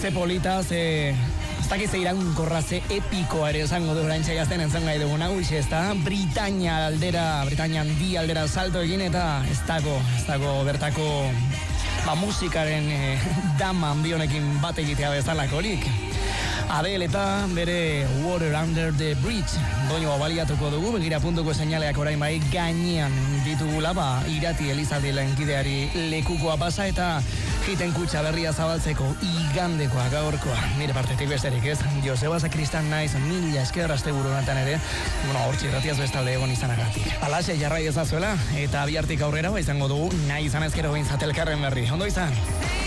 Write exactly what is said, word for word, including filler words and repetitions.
ze polita, ze... Ez dakiz ze iraunkorra, ze epikoa ere esango du oraintxe gazten entzun gai dugun hau, ez da? Britania aldera, Britania handi aldera salto egin eta ez dago, ez dago bertako ba, musikaren eh, dama handi honekin bat egitea bezalakorik. Adele eta bere Water Under the Bridge doinua baliatuko dugu, begira puntuko seinaleak orain bai gainean ditugula, ba, Irati Elizalde lankideari lekukoa pasa eta hiten kutsa berria zabaltzeko igandekoa gaurkoa. Nire partetik besterik ez, Joseba Sakristan naiz, mila esker asteburu honetan ere, bueno, hortxe irratiaz bestalde egon izanagatik. Alaxe jarrai ezazuela, eta bihartik aurrera ba izango dugu nahi izan ezkero behintzat elkarren berri. Ondo izan?